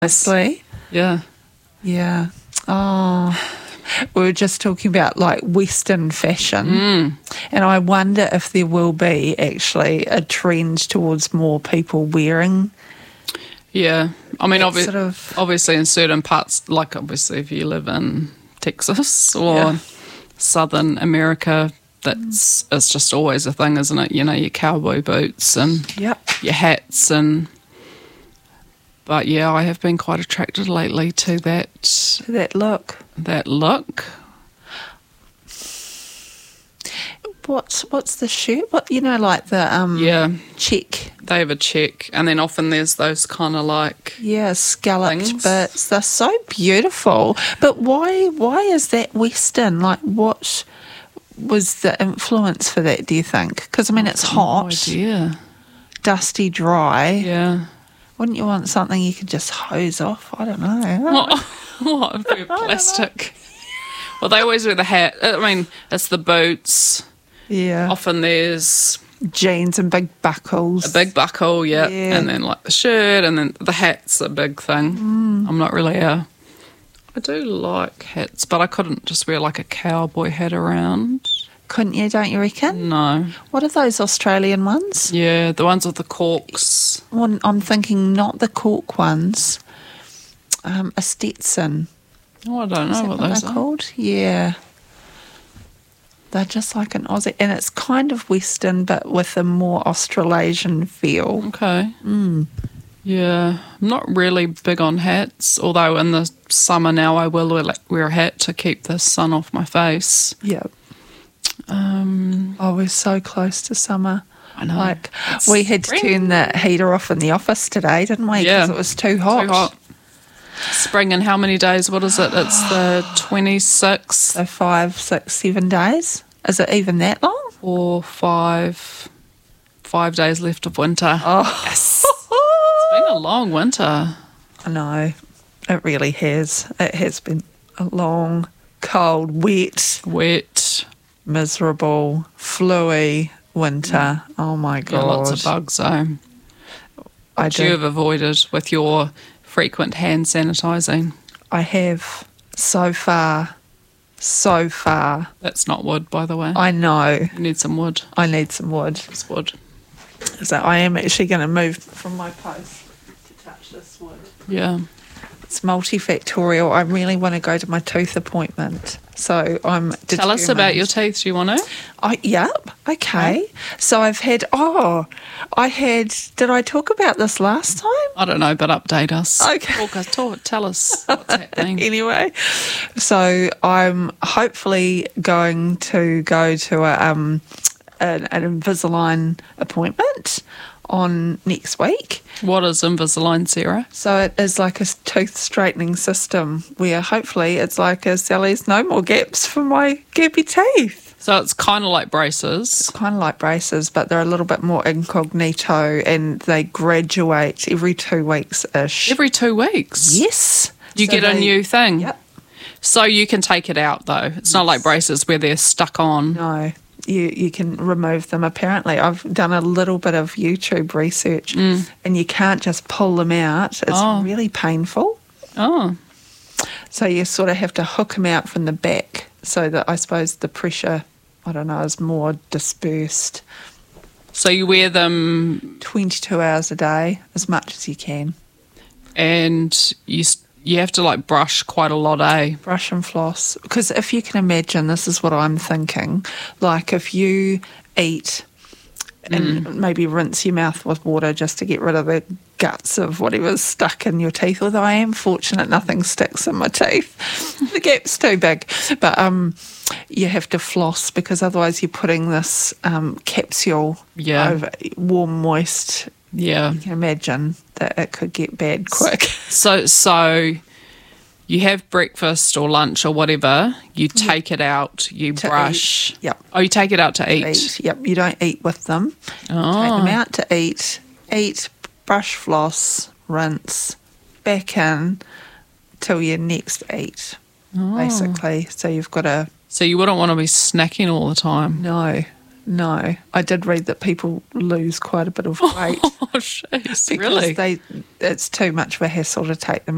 Honestly. Yeah. Yeah. Oh, we were just talking about like Western fashion, and I wonder if there will be actually a trend towards more people wearing. Yeah. I mean, Sort of- obviously in certain parts, like obviously if you live in Texas or Southern America, it's just always a thing, isn't it? You know, your cowboy boots and Yep. your hats But yeah, I have been quite attracted lately to That look. that look. What's the shirt? What, you know, like the check. They have a check, and then often there's those kind of like Yeah, scalloped things. bits. They're so beautiful. But why is that Western? Like, what was the influence for that, do you think? Because, I mean, it's hot, idea. dusty, dry. Yeah. Wouldn't you want something you could just hose off? I don't know. What? Plastic. Well, they always wear the hat. I mean, it's the boots. Yeah. Often there's Jeans and big buckles. a big buckle, Yeah. and then like the shirt, and then the hat's a big thing. I'm not really I do like hats, but I couldn't just wear like a cowboy hat around. Couldn't you, don't you reckon? No. What are those Australian ones? Yeah, the ones with the corks. Well, I'm thinking not the cork ones. A Stetson. Oh, I don't Is know that what what those they're are. called? Yeah. They're just like an Aussie, and it's kind of Western, but with a more Australasian feel. Okay. Yeah, I'm not really big on hats, although in the summer now I will wear a hat to keep the sun off my face. Yeah. Oh, we're so close to summer. I know. Like, It's we had to spring. turn the heater off in the office today, didn't we? Yeah. Because it was too hot. Too hot. Spring in how many days? What is it? It's the 26th So 5, 6, 7 days. Is it even that long? or 5 days left of winter. Oh, Yes. It's been a long winter. I know. It really has. It has been a long, cold, wet, Wet. miserable, fluey winter. Oh my Yeah, god! lots of bugs. So, I what you do. have avoided with your frequent hand sanitising? I have so far. So far. That's not wood, by the way. I know. You need some wood. I need some wood. It's wood. So I am actually going to move from my post to touch this wood. Yeah. It's multifactorial. I really want to go to my tooth appointment. So I'm Tell us about your determined. teeth. Do you want to? Yep. Okay. So I've had, did I talk about this last time? I don't know, but update us. Okay. Tell us what's happening. Anyway, so I'm hopefully going to go to an Invisalign appointment on next week. What is Invisalign, Sarah? So it is like a tooth straightening system where hopefully it's like a Sally's no more gaps for my gappy teeth. So it's kind of like braces. Kind of like braces, but they're a little bit more incognito and they graduate every 2 weeks-ish. Every 2 weeks. Yes. You So get a new thing. Yep. So you can take it out, though. It's not like braces where they're stuck on. No, you can remove them apparently. I've done a little bit of YouTube research and you can't just pull them out. It's really painful. Oh. So you sort of have to hook them out from the back so that I suppose the pressure, I don't know, is more dispersed. So you wear them 22 hours a day, as much as you can. and you have to like brush quite a lot, eh? Brush and floss. Because if you can imagine, this is what I'm thinking, like if you eat and maybe rinse your mouth with water just to get rid of the guts of whatever's stuck in your teeth, although I am fortunate nothing sticks in my teeth. The gap's too big. But you have to floss because otherwise you're putting this capsule over warm, moist. Yeah. You can imagine that it could get bad quick. So you have breakfast or lunch or whatever, you take it out, you To brush. eat. Yep. Oh, you take it out to eat. Yep, you don't eat with them. Take them out to eat, brush, floss, rinse, back in till you next eat, basically. So you've got to... So you wouldn't want to be snacking all the time. No. I did read that people lose quite a bit of weight Oh, jeez. because Really? it's too much of a hassle to take them